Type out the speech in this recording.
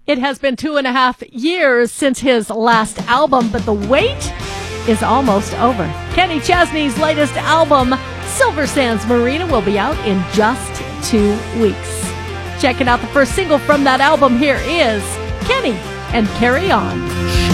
It has been 2.5 years since his last album, but the wait is almost over. Kenny Chesney's latest album, Silver Sands Marina, will be out in just 2 weeks. Checking out the first single from that album, here is Kenny and Carry On.